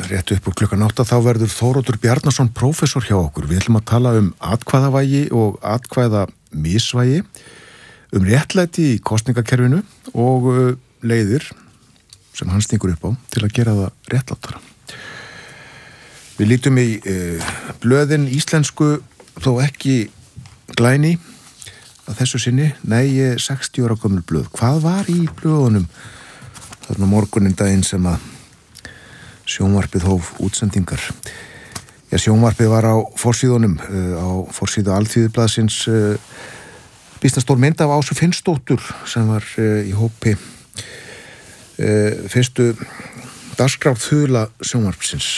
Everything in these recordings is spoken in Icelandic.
rétt upp úr klukkan 8 þá verður Þóroddur Bjarnason prófessor hjá okkur. Við ætlum að tala atkvæðavægi og atkvæðamisvægi, réttlæti í kosningakerfinu og leiðir sem hann stingur upp á til að gera það réttlátara. Við lítum í blöðin íslensku þó ekki glæni að þessu sinni, 60 ára gömul blöð. Hvað var í blöðunum þarna morguninn daginn sem að sjónvarpið hóf útsendingar? Já, sjónvarpið var á forsíðunum, á forsíðu Alþýðublaðsins býsna stór mynd af Ásu Finnsdóttur sem var í hópi fyrstu dagskrárþula sjónvarpsins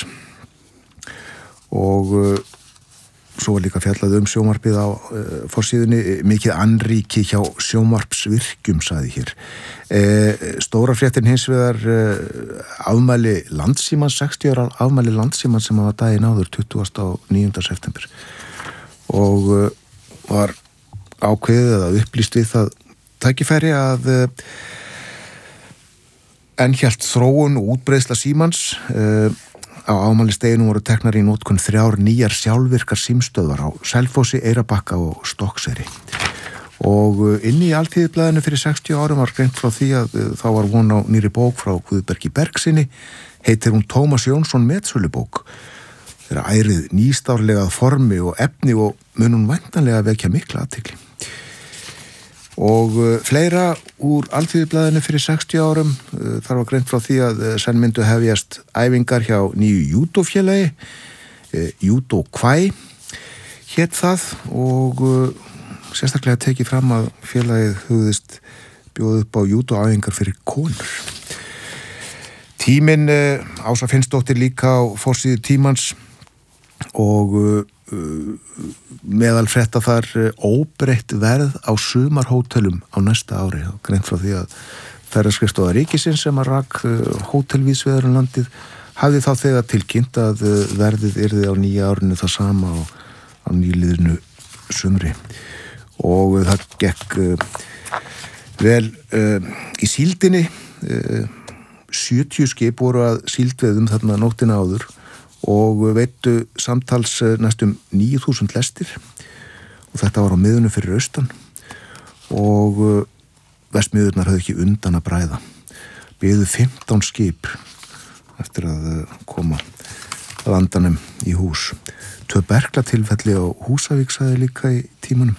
og svo var líka fjallað sjónvarpið á forsíðunni, mikið annríki hjá sjónvarpsvirkjum, sagði hér. Stóra fréttin hins vegar afmæli Landsímans, 60 ára afmæli Landsímans sem var daginn áður 29. september og var ákveðið að upplýst við það tækifæri að enn hélt þróun og útbreiðsla símans. Á afmælisdeginum voru teknar í notkun 3 nýjar sjálfvirkar símstöðvar á Selfossi, Eyrarbakka og Stokkseyri. Og inni í Alþýðublaðinu fyrir 60 árum var greint frá því að þá var von á nýrri bók frá Guðbergi Bergsinni, heitir hún Tómas Jónsson metsölubók. Þeirra ærið nýstárlegað formi og efni og mun hún væntanlega vekja mikla athygli. Og fleira úr Alþýðublaðinu fyrir 60 árum, þar var greint frá því að senn myndu hefjast æfingar hjá nýju júdófélagi, Júdó Kvæ hét það og sérstaklega tekið fram að félagið hugðist bjóð upp á júdóæfingar fyrir konur. Tíminn, Ása Finnsdóttir líka á forsíðu Tímans og meðal frétta þar óbreytt verð á sumarhótelum á næsta ári. Greint frá því að ferðaskrifstofa ríkisins sem að rak hótelvísveður landið hafði þá þegar tilkynnt að verðið yrði á nýja árinu það sama á nýliðinu sumri og það gekk vel í síldinni. 70 skip voru að síldveðum þarna nóttina áður og veittu samtals næstum 9.000 lestir og þetta var á miðunum fyrir austan og vestmiðurnar höfðu ekki undan að bræða. Biðu 15 skip eftir að koma landanum í hús. 2 berklatilfelli á Húsavík, sagði líka í Tímanum.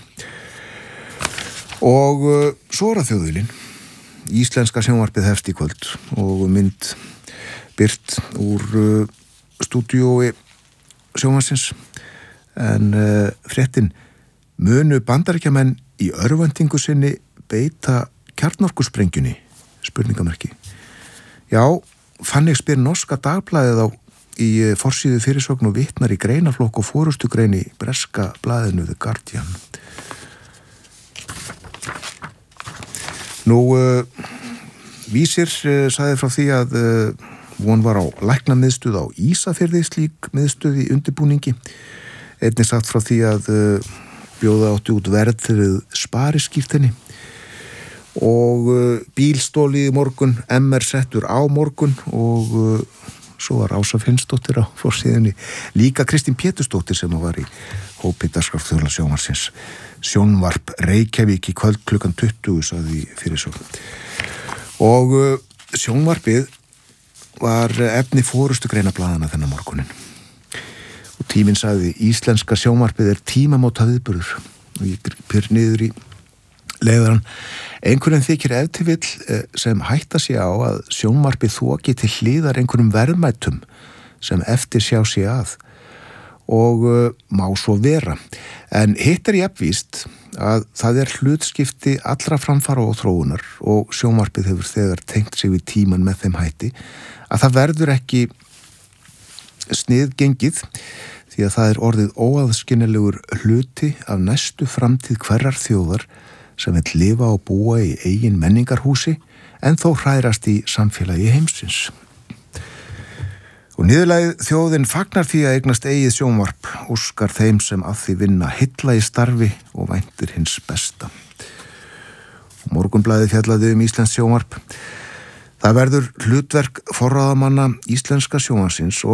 Og svo er að Þjóðviljinn. Íslenska sjónvarpið hefst í kvöld og mynd birt úr stúdíói sjónvarpsins en fréttin: munu Bandaríkjamenn í örvæntingu sinni beita kjarnorkusprengjunni? Spurningamerki. Já, þannig spyr norska dagblaðið á í forsíðu fyrirsögn og vitnar í greinaflokk og forystugrein í breska blaðinu The Guardian. Nú, Vísir sagði frá því að von var á læknamiðstöð á Ísafirði, slík miðstöð í undirbúningi. Einnig sagt frá því að bjóða átti út verð fyrir spariskírteini og bílstóli í morgun, MR settur á morgun og svo var Ása Finnsdóttir á forsíðunni. Líka Kristín Pétursdóttir sem var í hópi dagskrárþula sjónvarpsins. Sjónvarp Reykjavík í kvöld klukkan 20, sagði fyrirsögn. Og sjónvarpið var efni forystugreina-blaðana þennan morgunin. Og Tíminn sagði: íslenska sjónvarpið er tímamóta viðburður. Og ég pyr niður í leiðarann: einhverjum þykir ef til vill sem hætta sig á að sjónvarpið þoki til hliðar einhverjum verðmætum sem eftir sjá sig að. Og má svo vera. En hitt er jafnvíst að það er hlutskipti allra framfara og þróunar og sjónvarpið hefur þegar tengt sig við tíman með þeim hætti að það verður ekki sniðgengið því að það er orðið óaðskiljanlegur hluti af næstu framtíð hverrar þjóðar sem vill lifa og búa í eigin menningarhúsi en þó hrærast í samfélagi heimsins. Og niðurlagið þjóðin fagnar því að eignast eigið sjónvarp, óskar þeim sem að því vinna hylla í starfi og væntir hins besta. Morgunblaðið fjallaði íslenskt sjónvarp. Það verður hlutverk forráðamanna íslenska sjónvarpsins og